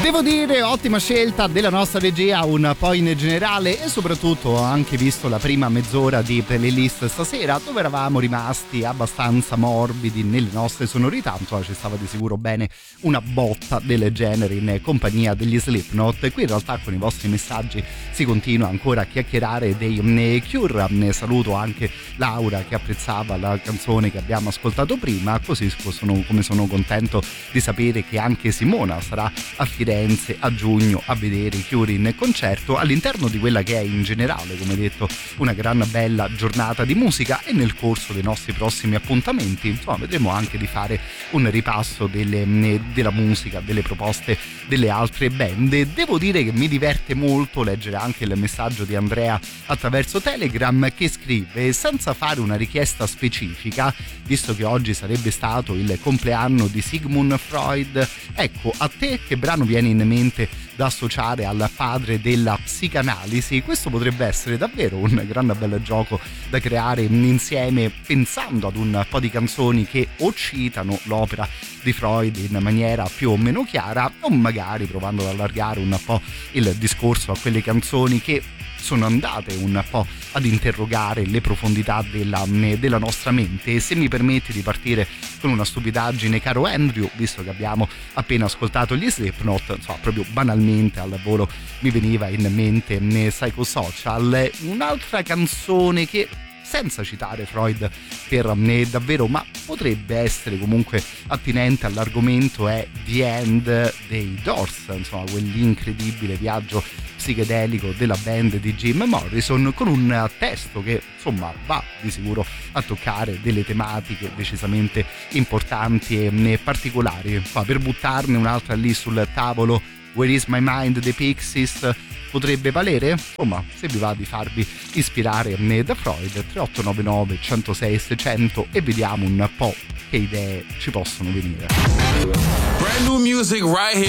Devo dire, ottima scelta della nostra regia un po' in generale, e soprattutto ho anche visto la prima mezz'ora di playlist stasera, dove eravamo rimasti abbastanza morbidi nelle nostre sonorità. Insomma, ci stava di sicuro bene una botta del genere in compagnia degli Slipknot. E qui in realtà con i vostri messaggi si continua ancora a chiacchierare dei Cure. Ne saluto anche Laura che apprezzava la canzone che abbiamo ascoltato prima, così come sono contento di sapere che anche Simona sarà a Firenze a giugno a vedere i Cure in concerto, all'interno di quella che è in generale, come detto, una gran bella giornata di musica. E nel corso dei nostri prossimi appuntamenti, insomma, vedremo anche di fare un ripasso della musica, delle proposte delle altre band. Devo dire che mi diverte molto leggere anche il messaggio di Andrea attraverso Telegram, che scrive: senza fare una richiesta specifica, visto che oggi sarebbe stato il compleanno di Sigmund Freud, ecco, a te che brano viene in mente da associare al padre della psicanalisi? Questo potrebbe essere davvero un gran bel gioco da creare insieme, pensando ad un po' di canzoni che o citano l'opera di Freud in maniera più o meno chiara, o magari provando ad allargare un po' il discorso a quelle canzoni che sono andate un po' ad interrogare le profondità della nostra mente. E se mi permetti di partire con una stupidaggine, caro Andrew, visto che abbiamo appena ascoltato gli Slipknot, insomma, proprio banalmente al volo mi veniva in mente Psychosocial, un'altra canzone che, senza citare Freud per davvero, ma potrebbe essere comunque attinente all'argomento, è The End dei Doors, insomma quell'incredibile viaggio psichedelico della band di Jim Morrison, con un testo che insomma va di sicuro a toccare delle tematiche decisamente importanti e particolari. Per buttarne un'altra lì sul tavolo, Where Is My Mind dei Pixies potrebbe valere? Insomma, se vi va di farvi ispirare da Freud, 3899 106 600, e vediamo un po' che idee ci possono venire. Brand new music right here.